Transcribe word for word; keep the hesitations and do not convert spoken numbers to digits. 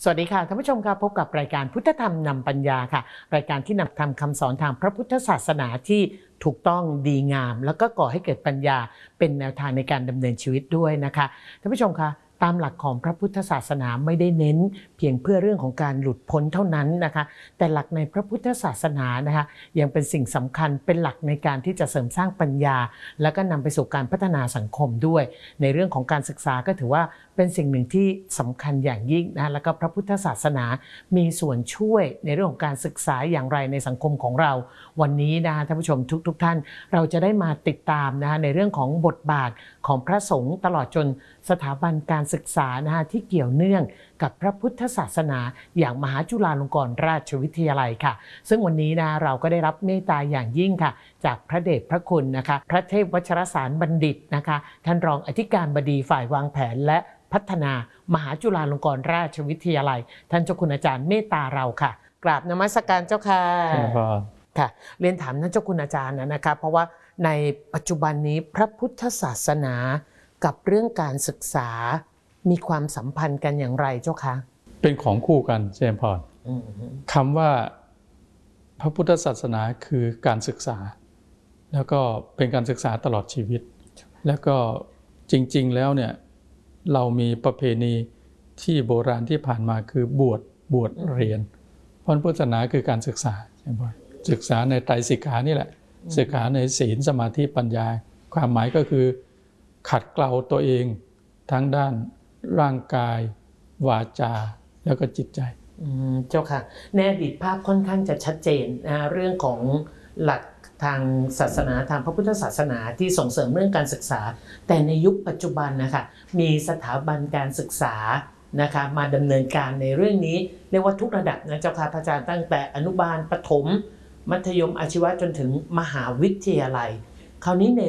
สวัสดีค่ะท่านผู้ชมค่ะพบกับรายการพุทธธรรมนำปัญญาค่ะรายการที่นำทำคำสอนทางพระพุทธศาสนาที่ถูกต้องดีงามแล้วก็ก่อให้เกิดปัญญาเป็นแนวทางในการดำเนินชีวิตด้วยนะคะท่านผู้ชมคะตามหลักของพระพุทธศาสนาไม่ได้เน้นเพียงเพื่อเรื่องของการหลุดพ้นเท่านั้นนะคะแต่หลักในพระพุทธศาสนานะคะยังเป็นสิ่งสำคัญเป็นหลักในการที่จะเสริมสร้างปัญญาแล้วก็นำไปสู่การพัฒนาสังคมด้วยในเรื่องของการศึกษาก็ถือว่าเป็นสิ่งหนึ่งที่สำคัญอย่างยิ่งนะแล้วก็พระพุทธศาสนามีส่วนช่วยในเรื่องของการศึกษาอย่างไรในสังคมของเราวันนี้นะคะท่านผู้ชมทุกๆ ท, ท่านเราจะได้มาติดตามนะคะในเรื่องของบทบาทของพระสงฆ์ตลอดจนสถาบันการศึกษานะคะที่เกี่ยวเนื่องกับพระพุทธศาสนาอย่างมหาจุฬาลงกรณราชวิทยาลัยค่ะซึ่งวันนี้นะเราก็ได้รับเมตตาอย่างยิ่งค่ะจากพระเดชพระคุณนะคะพระเทพวชรสารบัณฑิตนะคะท่านรองอธิการบดีฝ่ายวางแผนและพัฒนามหาจุฬาลงกรณราชวิทยาลัยท่านเจ้าคุณอาจารย์เมตตาเราค่ะกราบนมัสการเจ้าค่ะค่ะเรียนถามท่านเจ้าคุณอาจารย์นะครับเพราะว่าในปัจจุบันนี้พระพุทธศาสนากับเรื่องการศึกษามีความสัมพันธ์กันอย่างไรเจ้าคะเป็นของคู่กันเจมส์พรคำว่าพระพุทธศาสนาคือการศึกษาแล้วก็เป็นการศึกษาตลอดชีวิตแล้วก็จริงๆแล้วเนี่ยเรามีประเพณีที่โบราณที่ผ่านมาคือบวชบวชเรียนเพราะพุทธศาสนาคือการศึกษาใช่ไหมศึกษาในไตรสิกขานี่แหละศึกษาในศีลสมาธิปัญญาความหมายก็คือขัดเกลาตัวเองทั้งด้านร่างกายวาจาแล้วก็จิตใจเจ้าค่ะในอดีตภาพค่อนข้างจะชัดเจนนะเรื่องของหลักทางศาสนาทางพระพุทธศาสนาที่ส่งเสริมเรื่องการศึกษาแต่ในยุคปัจจุบันนะคะมีสถาบันการศึกษานะคะมาดำเนินการในเรื่องนี้เรียกว่าทุกระดับนะเจ้าค่ะพระอาจารย์ตั้งแต่อนุบาลประถมมัธยมอาชีวะจนถึงมหาวิทยาลัยคราวนี้ใน